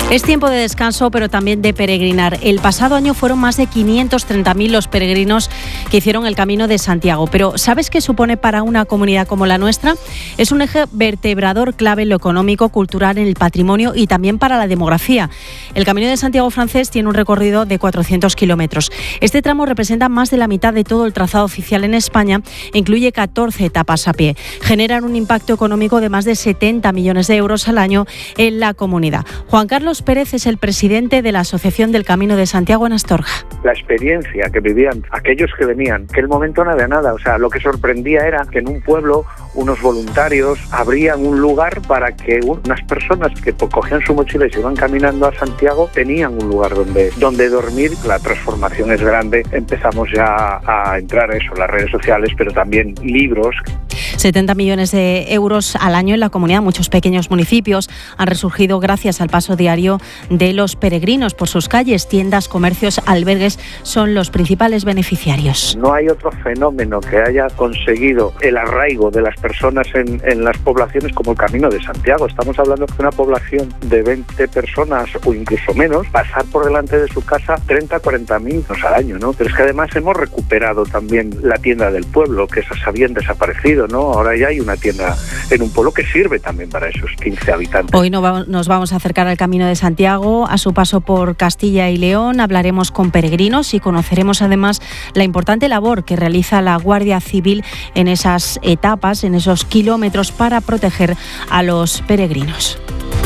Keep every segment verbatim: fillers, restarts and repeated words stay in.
Es tiempo de descanso, pero también de peregrinar. El pasado año fueron más de quinientos treinta mil los peregrinos que hicieron el Camino de Santiago. Pero ¿sabes qué supone para una comunidad como la nuestra? Es un eje vertebrador clave en lo económico, cultural, en el patrimonio y también para la demografía. El Camino de Santiago francés tiene un recorrido de cuatrocientos kilómetros. Este tramo representa más de la mitad de todo el trazado oficial en España e incluye catorce etapas a pie. Generan un impacto económico de más de setenta millones de euros al año en la comunidad. Juan Carlos Pérez es el presidente de la Asociación del Camino de Santiago en Astorga. La experiencia que vivían aquellos que venían, que el momento no había nada, o sea, lo que sorprendía era que en un pueblo unos voluntarios abrían un lugar para que unas personas que cogían su mochila y se iban caminando a Santiago tenían un lugar donde, donde dormir. La transformación es grande, empezamos ya a entrar a eso, las redes sociales, pero también libros. setenta millones de euros al año en la comunidad. Muchos pequeños municipios han resurgido gracias al paso diario de los peregrinos por sus calles. Tiendas, comercios, albergues son los principales beneficiarios. No hay otro fenómeno que haya conseguido el arraigo de las personas en, en las poblaciones como el Camino de Santiago. Estamos hablando de una población de veinte personas o incluso menos, pasar por delante de su casa treinta, cuarenta mil al año, ¿no? Pero es que además hemos recuperado también la tienda del pueblo, que esas habían desaparecido, ¿no? Ahora ya hay una tienda en un pueblo que sirve también para esos quince habitantes. Hoy nos vamos a acercar al Camino de Santiago. A su paso por Castilla y León hablaremos con peregrinos y conoceremos además la importante labor que realiza la Guardia Civil en esas etapas, en esos kilómetros para proteger a los peregrinos.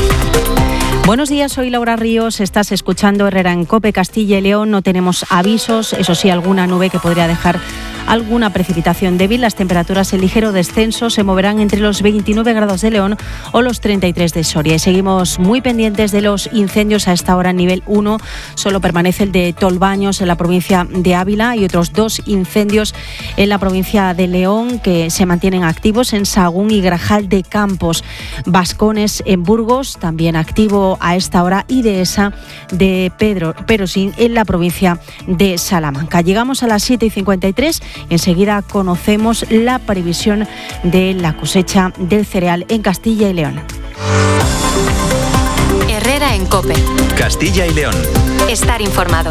Buenos días, soy Laura Ríos, estás escuchando Herrera en COPE. Castilla y León no tenemos avisos, eso sí, alguna nube que podría dejar alguna precipitación débil. Las temperaturas en ligero descenso se moverán entre los veintinueve grados de León o los treinta y tres de Soria. Y seguimos muy pendientes de los incendios. A esta hora en nivel uno solo permanece el de Tolbaños en la provincia de Ávila y otros dos incendios en la provincia de León que se mantienen activos en Sahagún y Grajal de Campos. Vascones en Burgos, también activo a esta hora, y Dehesa de Pedro Perosín en la provincia de Salamanca. Llegamos a las siete y cincuenta y tres. Enseguida conocemos la previsión de la cosecha del cereal en Castilla y León. Herrera en COPE. Castilla y León. Estar informado.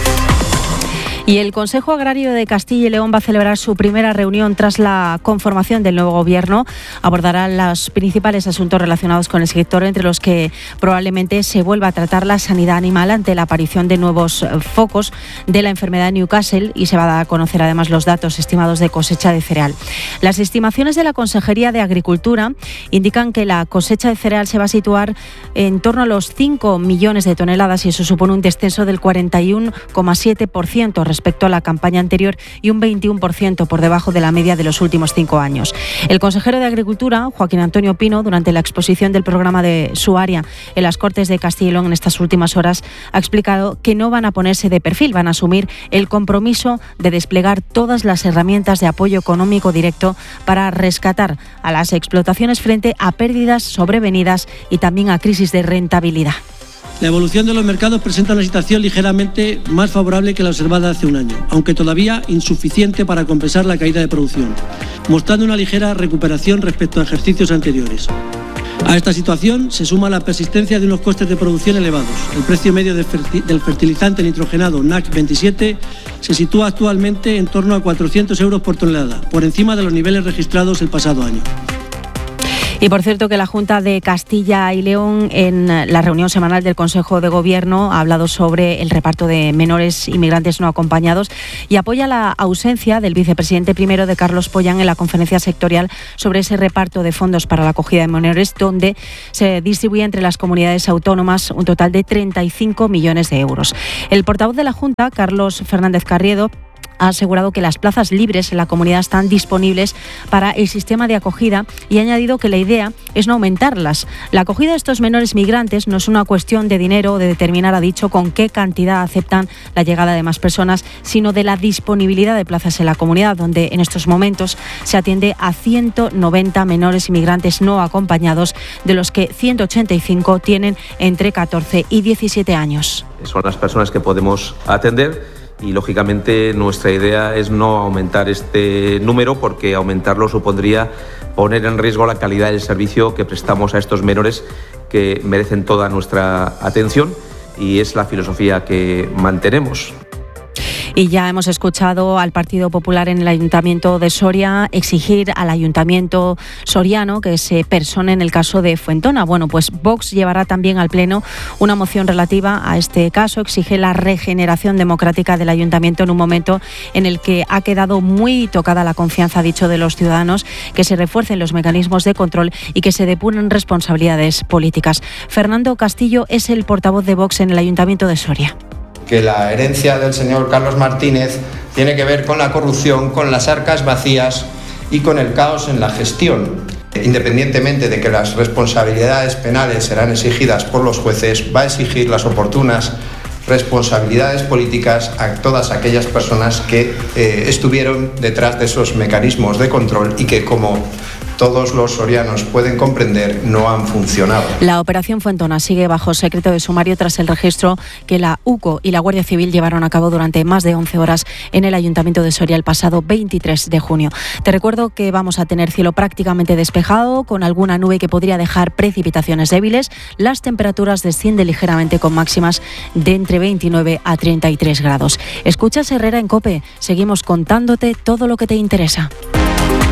Y el Consejo Agrario de Castilla y León va a celebrar su primera reunión tras la conformación del nuevo gobierno. Abordará los principales asuntos relacionados con el sector, entre los que probablemente se vuelva a tratar la sanidad animal ante la aparición de nuevos focos de la enfermedad de Newcastle, y se va a dar a conocer además los datos estimados de cosecha de cereal. Las estimaciones de la Consejería de Agricultura indican que la cosecha de cereal se va a situar en torno a los cinco millones de toneladas, y eso supone un descenso del cuarenta y uno coma siete por ciento respecto a la campaña anterior y un veintiuno por ciento por debajo de la media de los últimos cinco años. El consejero de Agricultura, Joaquín Antonio Pino, durante la exposición del programa de su área en las Cortes de Castilla y León en estas últimas horas, ha explicado que no van a ponerse de perfil, van a asumir el compromiso de desplegar todas las herramientas de apoyo económico directo para rescatar a las explotaciones frente a pérdidas sobrevenidas y también a crisis de rentabilidad. La evolución de los mercados presenta una situación ligeramente más favorable que la observada hace un año, aunque todavía insuficiente para compensar la caída de producción, mostrando una ligera recuperación respecto a ejercicios anteriores. A esta situación se suma la persistencia de unos costes de producción elevados. El precio medio del fertilizante nitrogenado N A C veintisiete se sitúa actualmente en torno a cuatrocientos euros por tonelada, por encima de los niveles registrados el pasado año. Y por cierto que la Junta de Castilla y León, en la reunión semanal del Consejo de Gobierno, ha hablado sobre el reparto de menores inmigrantes no acompañados y apoya la ausencia del vicepresidente primero de Carlos Pollán en la conferencia sectorial sobre ese reparto de fondos para la acogida de menores, donde se distribuye entre las comunidades autónomas un total de treinta y cinco millones de euros. El portavoz de la Junta, Carlos Fernández Carriedo, ha asegurado que las plazas libres en la comunidad están disponibles para el sistema de acogida y ha añadido que la idea es no aumentarlas. La acogida de estos menores migrantes no es una cuestión de dinero o de determinar, ha dicho, con qué cantidad aceptan la llegada de más personas, sino de la disponibilidad de plazas en la comunidad, donde en estos momentos se atiende a ciento noventa menores inmigrantes no acompañados, de los que ciento ochenta y cinco tienen entre catorce y diecisiete años. Son las personas que podemos atender. Y, lógicamente, nuestra idea es no aumentar este número, porque aumentarlo supondría poner en riesgo la calidad del servicio que prestamos a estos menores que merecen toda nuestra atención, y es la filosofía que mantenemos. Y ya hemos escuchado al Partido Popular en el Ayuntamiento de Soria exigir al Ayuntamiento soriano que se persone en el caso de Fuentona. Bueno, pues Vox llevará también al Pleno una moción relativa a este caso. Exige la regeneración democrática del Ayuntamiento en un momento en el que ha quedado muy tocada la confianza, dicho, de los ciudadanos, que se refuercen los mecanismos de control y que se depuren responsabilidades políticas. Fernando Castillo es el portavoz de Vox en el Ayuntamiento de Soria. Que la herencia del señor Carlos Martínez tiene que ver con la corrupción, con las arcas vacías y con el caos en la gestión. Independientemente de que las responsabilidades penales serán exigidas por los jueces, va a exigir las oportunas responsabilidades políticas a todas aquellas personas que eh, estuvieron detrás de esos mecanismos de control y que, como todos los sorianos pueden comprender, no han funcionado. La operación Fuentona sigue bajo secreto de sumario tras el registro que la U C O y la Guardia Civil llevaron a cabo durante más de once horas en el Ayuntamiento de Soria el pasado veintitrés de junio. Te recuerdo que vamos a tener cielo prácticamente despejado, con alguna nube que podría dejar precipitaciones débiles. Las temperaturas descienden ligeramente con máximas de entre veintinueve a treinta y tres grados. Escuchas Herrera en COPE. Seguimos contándote todo lo que te interesa.